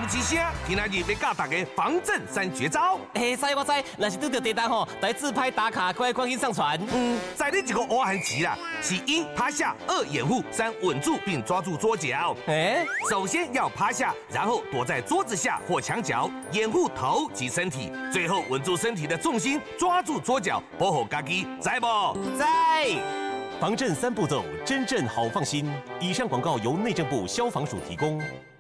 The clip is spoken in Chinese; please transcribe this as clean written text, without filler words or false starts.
公之声，今仔日要教大家防震3绝招。 知我知，若是拄到地震吼，来自拍打卡，赶紧上传。 在你一个乌汉棋啦，是1趴下，2掩护，3稳住并抓住桌角。首先要趴下，然后躲在桌子下或墙角，掩护头及身体，最后稳住身体的重心，抓住桌角，保护家己，知不？ 在。 防震3步骤，真正好放心。以上广告由内政部消防署提供。